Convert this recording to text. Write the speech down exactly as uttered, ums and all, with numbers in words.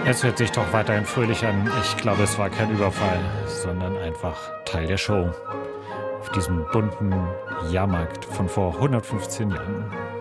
Es hört sich doch weiterhin fröhlich an. Ich glaube, es war kein Überfall, sondern einfach Teil der Show. Auf diesem bunten Jahrmarkt von vor hundertfünfzehn Jahren.